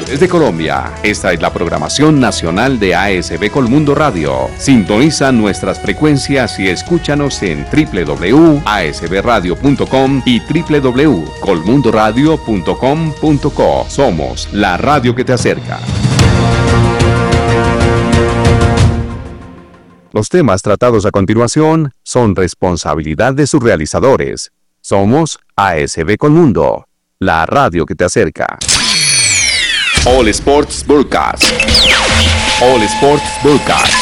Desde Colombia, esta es la programación nacional de ASB Colmundo Radio. Sintoniza nuestras frecuencias y escúchanos en www.asbradio.com y www.colmundoradio.com.co. Somos la radio que te acerca. Los temas tratados a continuación son responsabilidad de sus realizadores. Somos ASB Colmundo, la radio que te acerca. All Sports Broadcast. All Sports Broadcast.